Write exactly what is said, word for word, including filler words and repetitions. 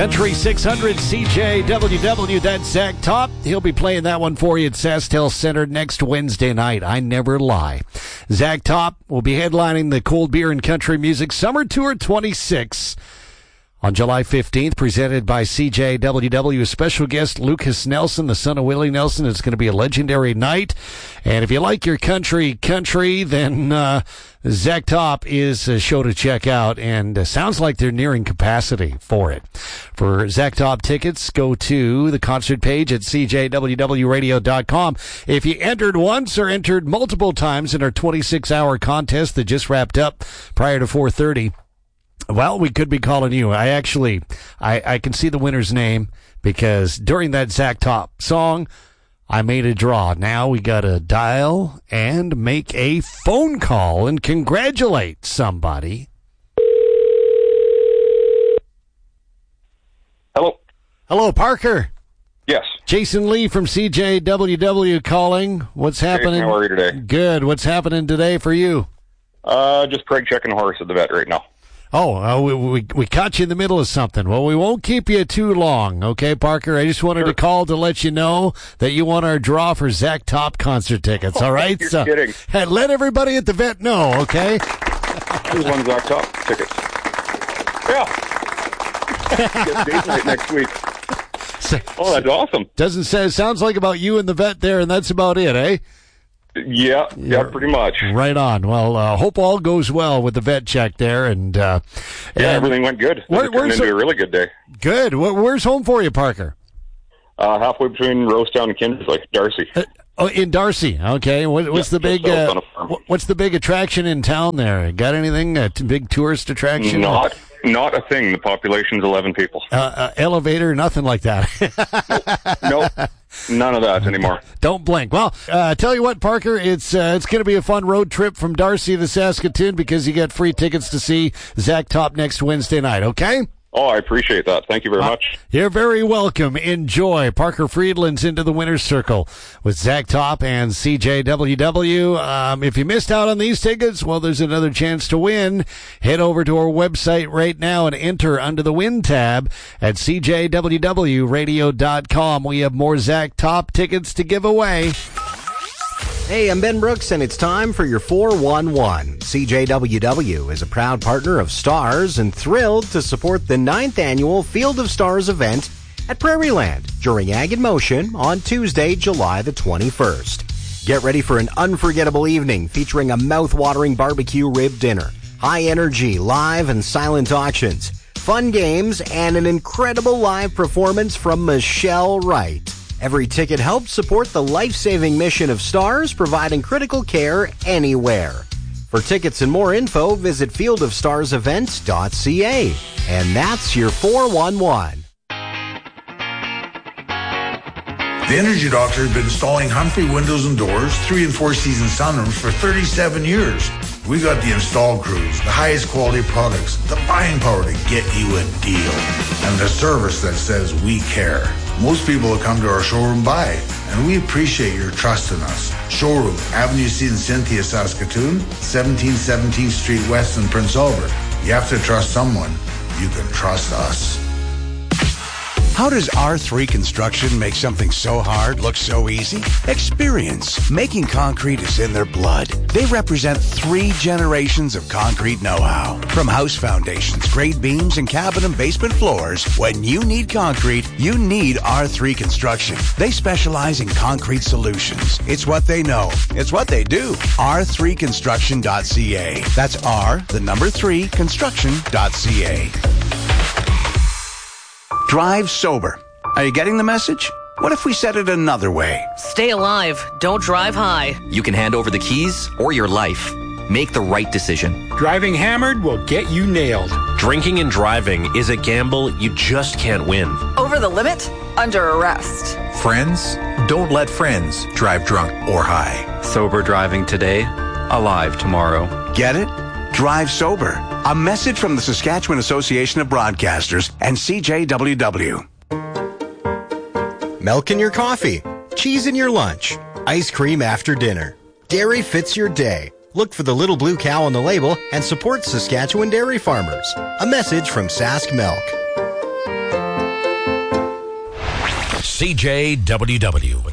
Country six hundred C J W W, that's Zach Top. He'll be playing that one for you at SaskTel Center next Wednesday night. I never lie. Zach Top will be headlining the Cold Beer and Country Music Summer Tour twenty-six on July fifteenth, presented by C J W W. Special guest Lucas Nelson, the son of Willie Nelson. It's going to be a legendary night. And if you like your country country, then uh, Zach Top is a show to check out. And uh, sounds like they're nearing capacity for it. For Zach Top tickets, go to the concert page at C J W W radio dot com. If you entered once or entered multiple times in our twenty-six hour contest that just wrapped up prior to four thirty, well, we could be calling you. I actually, I, I can see the winner's name because during that Zach Top song, I made a draw. Now we got to dial and make a phone call and congratulate somebody. Hello. Hello, Parker. Yes. Jason Lee from C J W W calling. What's happening? Jason, how are you today? Good. What's happening today for you? Uh, just Craig checking a horse at the vet right now. Oh, uh, we, we we caught you in the middle of something. Well, we won't keep you too long, okay, Parker? I just wanted Sure. to call to let you know that you won our draw for Zach Top concert tickets, all right? You're so, kidding. Hey, let everybody at the vet know, okay? Who's won Zach Top tickets? Yeah. Get date night next week. So, Oh, that's awesome. doesn't say, sounds like about you and the vet there, and that's about it, eh? Yeah, yeah, pretty much. Right on. Well, uh, hope all goes well with the vet check there, and uh, Yeah, and everything went good. Where- it turned where's into the- a really good day. good. Where, where's home for you, Parker? Uh, halfway between Rosetown and Kindersley, Darcy. Uh, oh, in Darcy. Okay. What, what's Yeah, the big? just south Uh, on a farm. wh- what's the big attraction in town there? Got anything? A t- big tourist attraction? Not, not a thing. The population's eleven people. Uh, uh, elevator? Nothing like that. Nope, none of that anymore. Don't blink. Well, uh, tell you what, Parker, it's uh, it's going to be a fun road trip from Darcy to Saskatoon because you get free tickets to see Zach Top next Wednesday night. Okay. Oh, I appreciate that. Thank you very much. You're very welcome. Enjoy. Parker Friedland's into the winner's circle with Zach Top and C J W W. Um, if you missed out on these tickets, well, there's another chance to win. Head over to our website right now and enter under the win tab at C J W W radio dot com. We have more Zach Top tickets to give away. Hey, I'm Ben Brooks, and it's time for your four one one. C J W W is a proud partner of Stars and thrilled to support the ninth annual Field of Stars event at Prairieland during Ag in Motion on Tuesday, July the twenty-first. Get ready for an unforgettable evening featuring a mouth-watering barbecue rib dinner, high-energy live and silent auctions, fun games, and an incredible live performance from Michelle Wright. Every ticket helps support the life-saving mission of Stars, providing critical care anywhere. For tickets and more info, visit field of stars events dot c a. And that's your four one one. The Energy Doctor has been installing Humphrey windows and doors, three and four season sunrooms for thirty-seven years. We got the install crews, the highest quality products, the buying power to get you a deal, and the service that says we care. Most people will come to our showroom buy, and we appreciate your trust in us. Showroom, Avenue C in Cynthia, Saskatoon, seventeen seventeenth Street West in Prince Albert. You have to trust someone. You can trust us. How does R three Construction make something so hard look so easy? Experience. Making concrete is in their blood. They represent three generations of concrete know-how. From house foundations, grade beams, and cabin and basement floors, when you need concrete, you need R three Construction. They specialize in concrete solutions. It's what they know. It's what they do. R three construction dot c a. That's R, the number three, construction dot c a. Drive sober. Are you getting the message? What if we said it another way? Stay alive. Don't drive high. You can hand over the keys or your life. Make the right decision. Driving hammered will get you nailed. Drinking and driving is a gamble you just can't win. Over the limit? Under arrest. Friends? Don't let friends drive drunk or high. Sober driving today, alive tomorrow. Get it? Drive sober. A message from the Saskatchewan Association of Broadcasters and C J W W. Milk in your coffee, cheese in your lunch, ice cream after dinner. Dairy fits your day. Look for the little blue cow on the label and support Saskatchewan dairy farmers. A message from Sask Milk. C J W W.